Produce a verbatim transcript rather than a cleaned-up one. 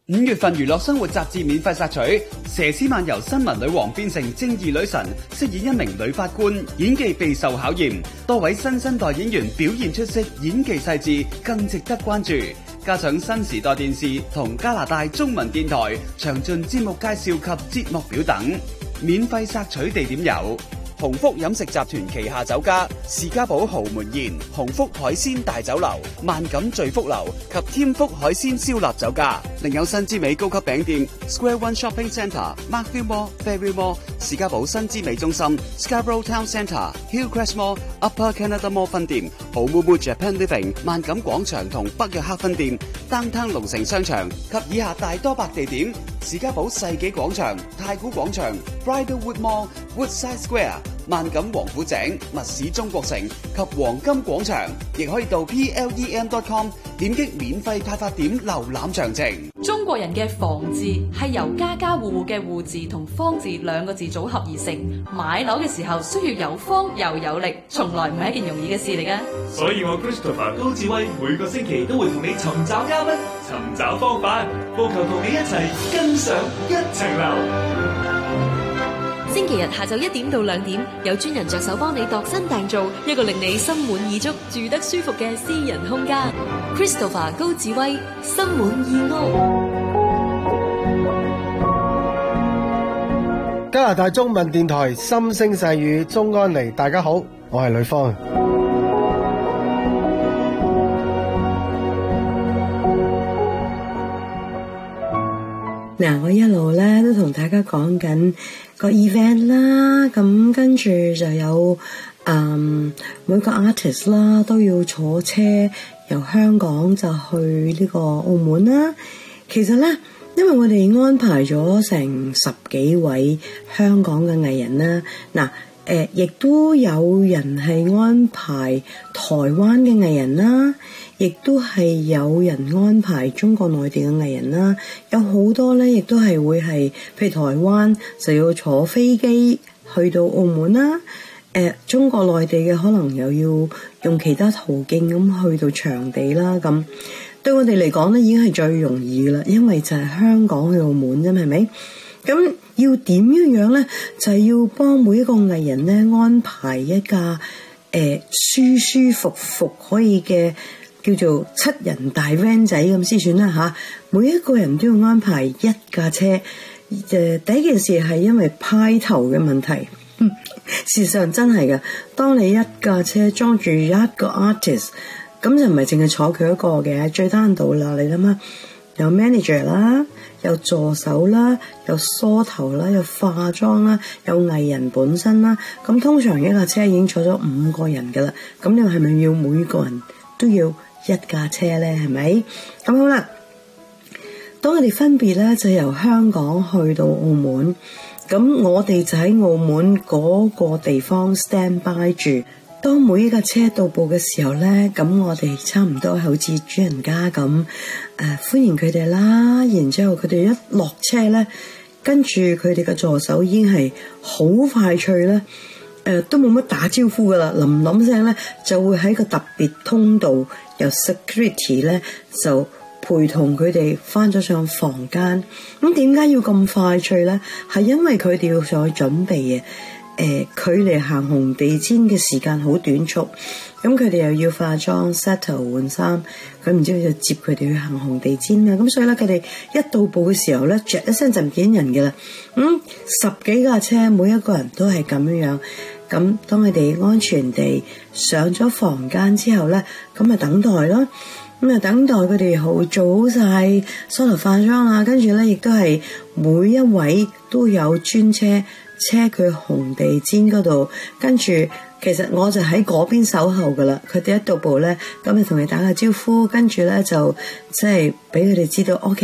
五月份娛樂生活雜誌免費索取，佘詩曼由新聞女王變成正義女神，飾演一名女法官，演技備受考驗。多位新生代演員表現出色，演技細緻，更值得關注。加上新時代電視同加拿大中文電台詳盡節目介紹及節目表等，免費索取地點有鴻福飲食集團旗下酒家士嘉堡豪門宴、鴻福海鮮大酒樓、萬錦聚福樓及添福海鮮燒臘酒家。另有新之美高級餅店 Square One Shopping Centre、Markville Mall、Fairview Mall、士嘉堡新之美中心、Scarborough Town Centre、Hillcrest Mall、Upper Canada Mall 分店、豪木木 Japan Living、萬錦廣場同北約克分店、Downtown龍城商場及以下大多百地點：士嘉堡世紀廣場、太古廣場、Bridlewood Mall、Woodside Square、萬錦王府井、密市中國城及黃金廣場，亦可以到 P L E M dot com 點擊免費派發點瀏覽詳情。 中國人嘅房字係由家家戶戶嘅戶字同方字兩個字組合而成。買樓嘅時候需要有方又有力，從來唔係一件容易嘅事嚟嘅。 所以我 Christopher 高志威每個星期都會同你尋找嘉賓，尋找方法，務求同你一齊跟上一層樓。 星期日下晝一點到兩點，有專人着手幫你度身訂造一個令你心滿意足、住得舒服嘅私人空間。Christopher 高志威，心滿意屋。 加拿大中文電台心聲細語，鍾安妮，大家好，我係呂方。 嗱，我一路咧都同大家講緊個 event 啦，咁跟住就有嗯每個 artist 啦都要坐車由香港就去呢個澳門啦。其實咧，因為我哋安排咗成十幾位香港嘅藝人啦，嗱誒，亦都有人係安排台灣嘅藝人啦。亦都係有人安排中國內地嘅藝人啦，有好多咧，亦都係會係，譬如台灣就要坐飛機去到澳門啦，誒、呃，中國內地嘅可能又要用其他途徑咁去到場地啦，咁對我哋嚟講咧已經係最容易啦，因為就係香港去澳門啫，係咪？咁要點樣樣咧，就係要幫每一個藝人咧安排一架誒、呃、舒舒服服可以嘅。叫做七人大 van 仔咁先算啦吓，每一個人都要安排一架車。誒、呃，第一件事係因為派頭嘅問題，嗯、事實上真係嘅。當你一架車裝住一個 artist，咁就唔係淨係坐佢一個嘅，最單獨啦。你諗下，有 manager 啦，有助手啦，有梳頭啦，有化妝啦，有藝人本身啦。咁通常一架車已經坐咗五個人噶啦，咁你係咪要每個人都要一架車咧？係咪？咁好啦，當我哋分別咧就由香港去到澳門，咁我哋就喺澳門嗰個地方 stand by 住。當每一架車到埗嘅時候咧，咁我哋差唔多好似主人家咁誒、呃、歡迎佢哋啦。然之後佢哋一落車咧，跟住佢哋嘅助手已經係好快脆啦。誒、呃、都冇乜打招呼噶啦，冧冧聲咧就會喺個特別通道由 security 咧就陪同佢哋翻咗上房間。咁點解要咁快脆咧？係因為佢哋要上去準備嘅。誒、呃、距離行紅地氈嘅時間好短促，咁佢哋又要化妝 settle 換衫，佢唔知佢就接佢哋去行紅地氈啦。咁所以咧，佢哋一到埗嘅時候咧，著一聲就唔見人嘅啦。咁、嗯、十幾架車，每一個人都係咁樣樣。咁當佢哋安全地上咗房間之後咧，咁咪等待咯。咁啊等待佢哋好做好晒梳頭化妝啦，跟住咧亦都係每一位都有專車車佢紅地氈嗰度，跟住其實我就喺嗰邊守候噶啦。佢哋一到埗咧，咁就同你打個招呼，跟住咧就即係俾佢哋知道 OK。